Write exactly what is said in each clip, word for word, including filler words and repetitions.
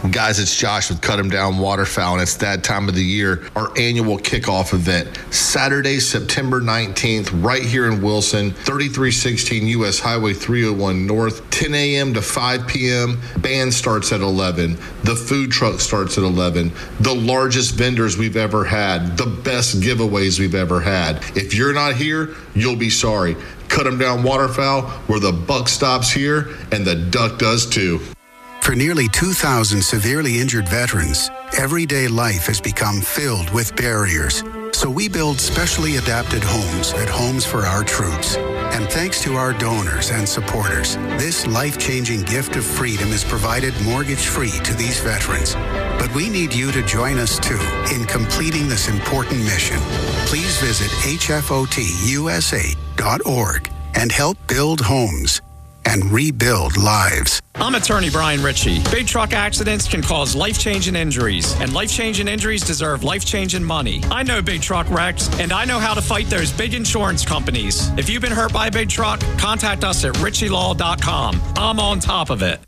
Guys, it's Josh with Cut 'em Down Waterfowl, and it's that time of the year, our annual kickoff event. Saturday, September nineteenth, right here in Wilson, thirty-three sixteen U S Highway three oh one North, ten a.m. to five p.m. Band starts at eleven. The food truck starts at eleven. The largest vendors we've ever had. The best giveaways we've ever had. If you're not here, you'll be sorry. Cut 'em Down Waterfowl, where the buck stops here and the duck does too. For nearly two thousand severely injured veterans, everyday life has become filled with barriers. So we build specially adapted homes at Homes for Our Troops. And thanks to our donors and supporters, this life-changing gift of freedom is provided mortgage-free to these veterans. But we need you to join us, too, in completing this important mission. Please visit H F O T U S A dot org and help build homes and rebuild lives. I'm attorney Brian Ritchie. Big truck accidents can cause life-changing injuries, and life-changing injuries deserve life-changing money. I know big truck wrecks, and I know how to fight those big insurance companies. If you've been hurt by a big truck, contact us at ritchie law dot com. I'm on top of it.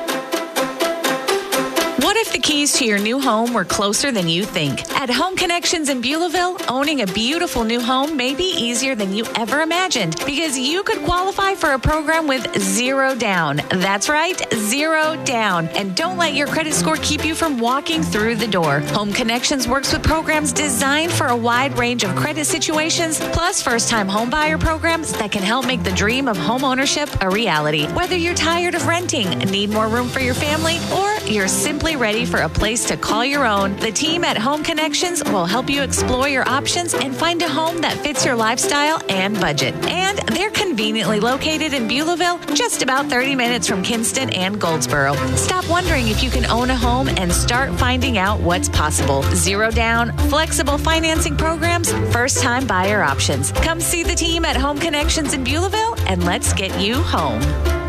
What if the keys to your new home were closer than you think? At Home Connections in Beulahville, owning a beautiful new home may be easier than you ever imagined because you could qualify for a program with zero down. That's right, zero down. And don't let your credit score keep you from walking through the door. Home Connections works with programs designed for a wide range of credit situations, plus first-time homebuyer programs that can help make the dream of home ownership a reality. Whether you're tired of renting, need more room for your family, or you're simply ready for a place to call your own, the team at Home Connections will help you explore your options and find a home that fits your lifestyle and budget. And they're conveniently located in Beulahville, just about thirty minutes from Kinston and Goldsboro. Stop wondering if you can own a home and start finding out what's possible. Zero down, flexible financing programs, first-time buyer options. Come see the team at Home Connections in Beulahville and let's get you home.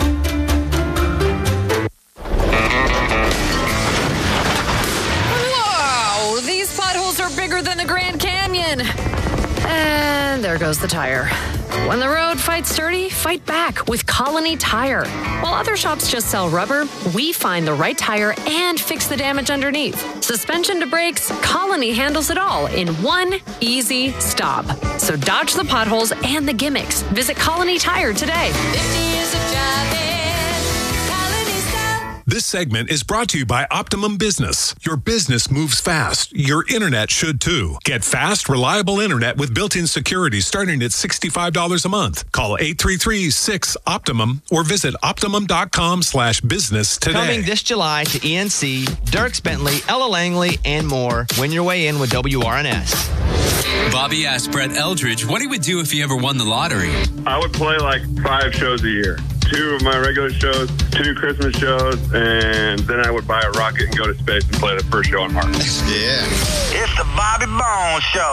Bigger than the Grand Canyon. And there goes the tire. When the road fights dirty, fight back with Colony Tire. While other shops just sell rubber, we find the right tire and fix the damage underneath. Suspension to brakes, Colony handles it all in one easy stop. So dodge the potholes and the gimmicks. Visit Colony Tire today. fifty years of driving. This segment is brought to you by Optimum Business. Your business moves fast. Your internet should too. Get fast, reliable internet with built-in security starting at sixty-five dollars a month. Call eight three three, six, OPTIMUM or visit optimum.com slash business today. Coming this July to E N C, Dirks Bentley, Ella Langley, and more. Win your way in with W R N S. Bobby asked Brett Eldridge what he would do if he ever won the lottery. I would play like five shows a year. Two of my regular shows, two Christmas shows, and then I would buy a rocket and go to space and play the first show on Mars. Yeah. It's the Bobby Bones Show.